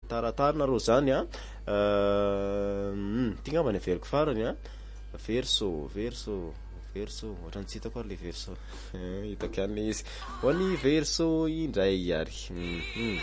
taratarina rô zany a ty ngamba ny averiko farany a verso ohatrany tsy hitako ary le verso hitako ihany le izy ho any verso indray ary